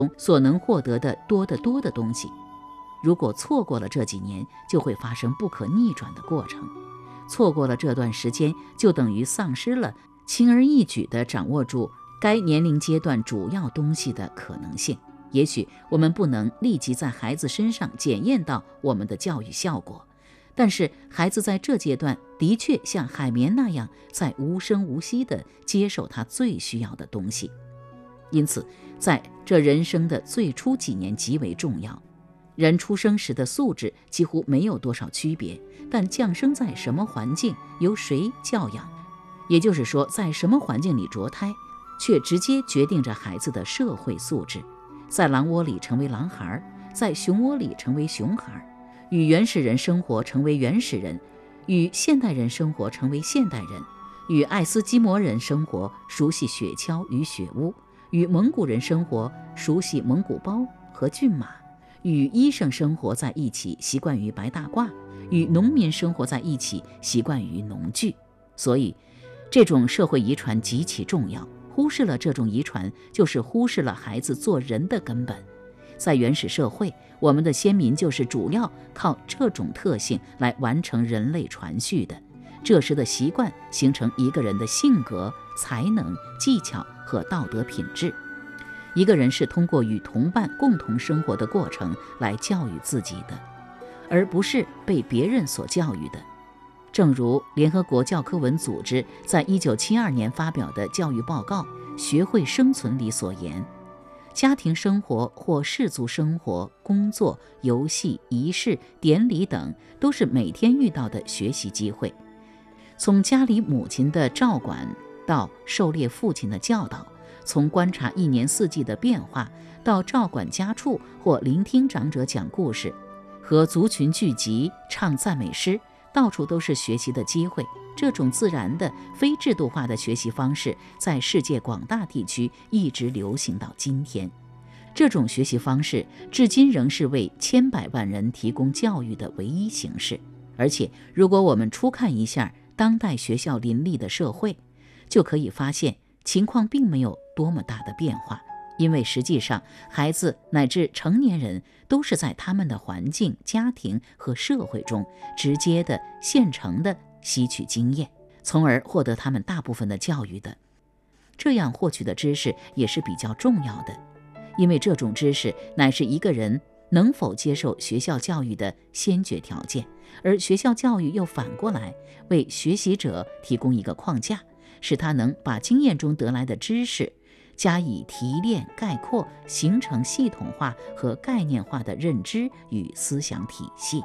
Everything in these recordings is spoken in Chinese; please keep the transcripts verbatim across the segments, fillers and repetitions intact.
所能获得的多得多的东西。如果错过了这几年，就会发生不可逆转的过程。错过了这段时间，就等于丧失了轻而易举地掌握住该年龄阶段主要东西的可能性。也许我们不能立即在孩子身上检验到我们的教育效果，但是孩子在这阶段的确像海绵那样，在无声无息地接受他最需要的东西。因此，在这人生的最初几年极为重要。人出生时的素质几乎没有多少区别，但降生在什么环境，由谁教养，也就是说，在什么环境里着胎，却直接决定着孩子的社会素质。在狼窝里成为狼孩，在熊窝里成为熊孩，与原始人生活成为原始人，与现代人生活成为现代人，与爱斯基摩人生活，熟悉雪橇与雪屋，与蒙古人生活，熟悉蒙古包和骏马，与医生生活在一起，习惯于白大褂，与农民生活在一起，习惯于农具。所以这种社会遗传极其重要，忽视了这种遗传，就是忽视了孩子做人的根本。在原始社会，我们的先民就是主要靠这种特性来完成人类传续的。这时的习惯形成一个人的性格、才能、技巧和道德品质。一个人是通过与同伴共同生活的过程来教育自己的，而不是被别人所教育的。正如联合国教科文组织在一九七二年发表的教育报告《学会生存》里所言，家庭生活或氏族生活、工作、游戏、仪式、典礼等都是每天遇到的学习机会。从家里母亲的照管到狩猎父亲的教导，从观察一年四季的变化到照管家畜或聆听长者讲故事，和族群聚集唱赞美诗，到处都是学习的机会。这种自然的非制度化的学习方式在世界广大地区一直流行到今天。这种学习方式至今仍是为千百万人提供教育的唯一形式。而且如果我们初看一下当代学校林立的社会，就可以发现情况并没有多么大的变化。因为实际上孩子乃至成年人都是在他们的环境、家庭和社会中直接的、现成的吸取经验，从而获得他们大部分的教育的。这样获取的知识也是比较重要的，因为这种知识乃是一个人能否接受学校教育的先决条件，而学校教育又反过来为学习者提供一个框架，使他能把经验中得来的知识加以提炼、概括，形成系统化和概念化的认知与思想体系。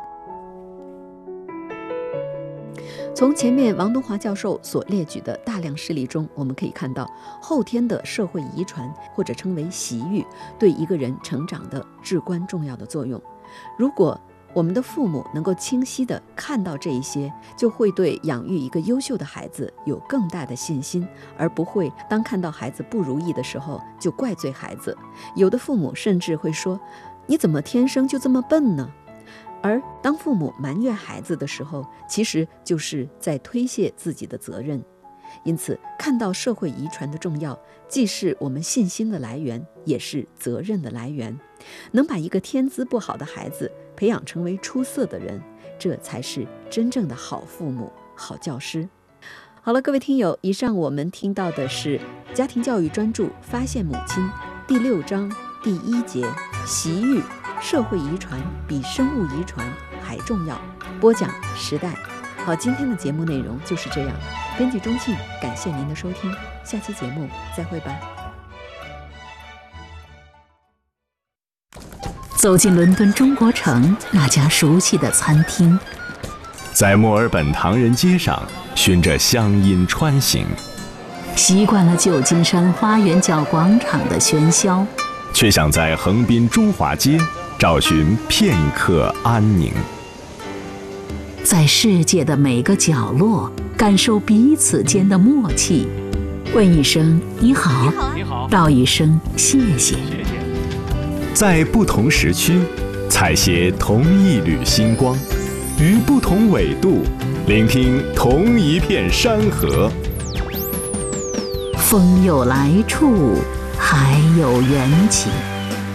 从前面王东华教授所列举的大量事例中，我们可以看到后天的社会遗传，或者称为习育，对一个人成长的至关重要的作用。如果我们的父母能够清晰地看到这一些，就会对养育一个优秀的孩子有更大的信心，而不会当看到孩子不如意的时候就怪罪孩子。有的父母甚至会说，你怎么天生就这么笨呢？而当父母埋怨孩子的时候，其实就是在推卸自己的责任。因此，看到社会遗传的重要，既是我们信心的来源，也是责任的来源。能把一个天资不好的孩子培养成为出色的人，这才是真正的好父母、好教师。好了，各位听友，以上我们听到的是家庭教育专著《发现母亲》第六章第一节习育，社会遗传比生物遗传还重要。播讲时代。好，今天的节目内容就是这样。编辑钟庆，感谢您的收听，下期节目再会吧。 走进伦敦中国城那家熟悉的餐厅， 在墨尔本唐人街上循着乡音穿行， 习惯了旧金山花园角广场的喧嚣， 却想在横滨中华街找寻片刻安宁。 在世界的每个角落感受彼此间的默契，问一声你好， 你好， 道一声谢谢。 在不同时区采撷同一缕星光，于不同纬度聆听同一片山河。 风有来处，海有缘起。